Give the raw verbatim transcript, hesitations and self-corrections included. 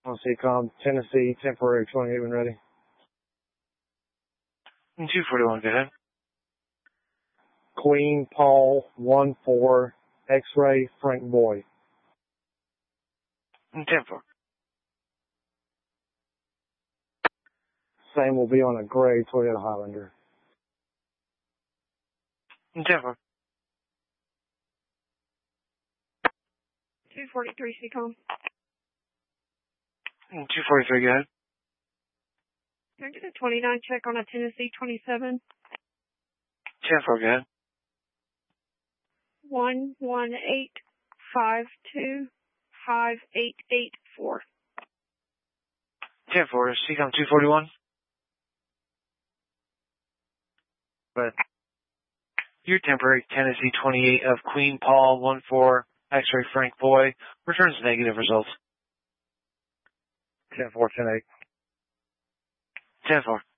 On C COM, Tennessee, temporary twenty-eight when ready. two forty-one, go ahead. Queen Paul one four, X-ray Frank Boy. ten four. Same will be on a gray Toyota Highlander. ten four. two forty-three C COM. two forty-three, go ahead. Can I get a twenty-nine check on a Tennessee twenty-seven? ten four, go ahead. one one eight five two five eight eight four. ten four, C COM two forty-one. But Your temporary Tennessee twenty-eight of Queen Paul one four, X-ray Frank Boy returns negative results. ten four, ten eight. ten four.